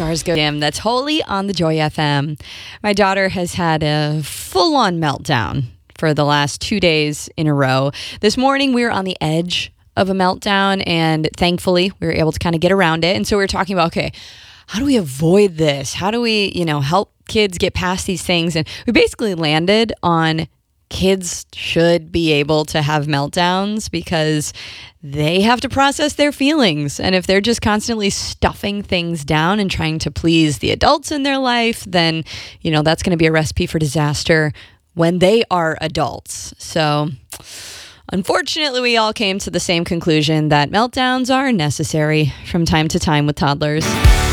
Stars Go Dim. That's Holy on the Joy FM. My daughter has had a full-on meltdown for the last 2 days in a row. This morning, we were on the edge of a meltdown, and thankfully, we were able to kind of get around it. And so we were talking about, okay, how do we avoid this? How do we, help kids get past these things? And we basically landed on kids should be able to have meltdowns because they have to process their feelings. And if they're just constantly stuffing things down and trying to please the adults in their life, then, that's going to be a recipe for disaster when they are adults. So unfortunately, we all came to the same conclusion that meltdowns are necessary from time to time with toddlers.